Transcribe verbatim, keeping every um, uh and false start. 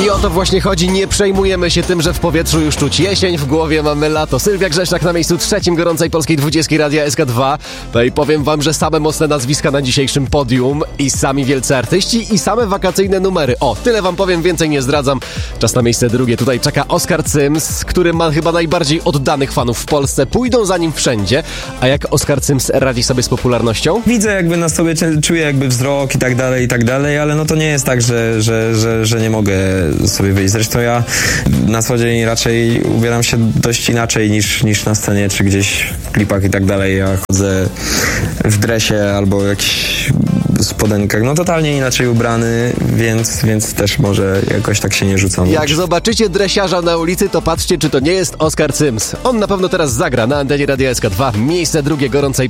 I o to właśnie chodzi, nie przejmujemy się tym, że w powietrzu już czuć jesień, w głowie mamy lato. Sylwia Grzeszczak na miejscu trzecim gorącej polskiej dwudziestki Radia S K dwa. No i powiem wam, że same mocne nazwiska na dzisiejszym podium i sami wielcy artyści i same wakacyjne numery. O, tyle wam powiem, więcej nie zdradzam. Czas na miejsce drugie. Tutaj czeka Oskar Cyms, który ma chyba najbardziej oddanych fanów w Polsce. Pójdą za nim wszędzie. A jak Oskar Cyms radzi sobie z popularnością? Widzę jakby na sobie, czuję jakby wzrok i tak dalej, i tak dalej, ale no to nie jest tak, że, że, że, że nie mogę sobie wyjść. Zresztą ja na co dzień raczej ubieram się dość inaczej niż, niż na scenie, czy gdzieś w klipach i tak dalej. Ja chodzę w dresie albo jakichś spodenkach, no totalnie inaczej ubrany, więc, więc też może jakoś tak się nie rzucam. Jak zobaczycie dresiarza na ulicy, to patrzcie, czy to nie jest Oskar Cyms. On na pewno teraz zagra na antenie Radia S K dwa. Miejsce drugie gorącej